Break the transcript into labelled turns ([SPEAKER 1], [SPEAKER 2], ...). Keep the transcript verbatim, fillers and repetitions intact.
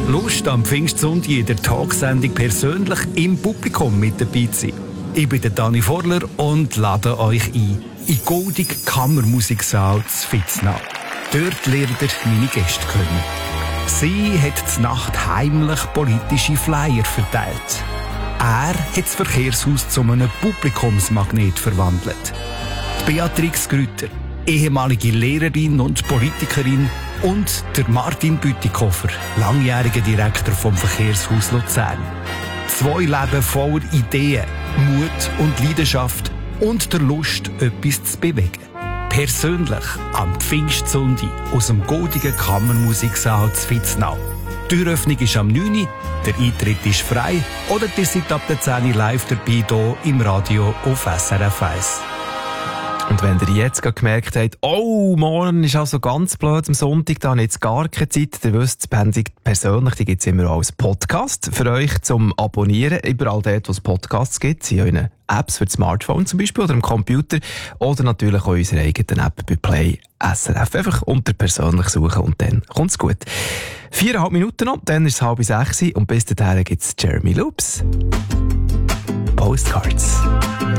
[SPEAKER 1] Lust am Pfingstsonntag in der Talksendung persönlich im Publikum mit dabei zu sein. Ich bin der Dani Vorler und lade euch ein in die goldige Kammermusiksaal zu Vitznau. Dort lernt ihr meine Gäste kennen. Sie hat zur Nacht heimlich politische Flyer verteilt. Er hat das Verkehrshaus zu einem Publikumsmagnet verwandelt. Beatrix Grüter, ehemalige Lehrerin und Politikerin, und der Martin Bütikofer, langjähriger Direktor vom Verkehrshaus Luzern. Zwei Leben voller Ideen, Mut und Leidenschaft und der Lust, etwas zu bewegen. Persönlich am Pfingstsonntag aus dem goldigen Kammermusiksaal zu Vitznau. Die Türöffnung ist am neun Uhr, der Eintritt ist frei oder ihr seid ab der zehn Uhr live dabei hier im Radio auf S R F eins.
[SPEAKER 2] Und wenn ihr jetzt gemerkt habt, oh, morgen ist also ganz blöd am Sonntag, da habe ich jetzt gar keine Zeit, ihr wisst, die Sendung persönlich, die gibt es immer als Podcast für euch zum Abonnieren, überall dort, wo es Podcasts gibt, in euren Apps für das Smartphone zum Beispiel oder am Computer oder natürlich auch unsere eigene App bei Play S R F. Einfach unter persönlich suchen und dann kommt's gut. Viereinhalb Minuten noch, dann ist es halb sechs und bis dahin gibt es Jeremy Loops. Postcards.